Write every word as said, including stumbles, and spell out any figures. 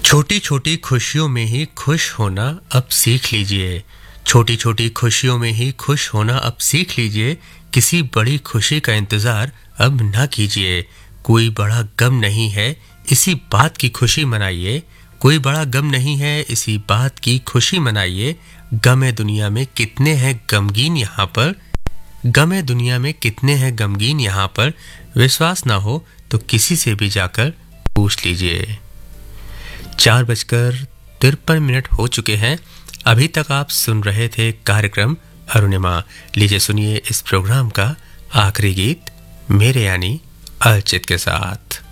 छोटी छोटी खुशियों में ही खुश होना अब सीख लीजिए। छोटी छोटी खुशियों में ही खुश होना अब सीख लीजिए। किसी बड़ी खुशी का इंतजार अब ना कीजिए। कोई बड़ा गम नहीं है, इसी बात की खुशी मनाइए। कोई बड़ा गम नहीं है, इसी बात की खुशी मनाइए। गम दुनिया में कितने हैं गमगीन यहाँ पर, गम दुनिया में कितने हैं गमगीन यहाँ पर। विश्वास ना हो तो किसी से भी जाकर पूछ लीजिए। चार बजकर तिरपन मिनट हो चुके हैं। अभी तक आप सुन रहे थे कार्यक्रम अरुणिमा। लीजिए सुनिए इस प्रोग्राम का आखिरी गीत मेरे यानी अर्चित के साथ।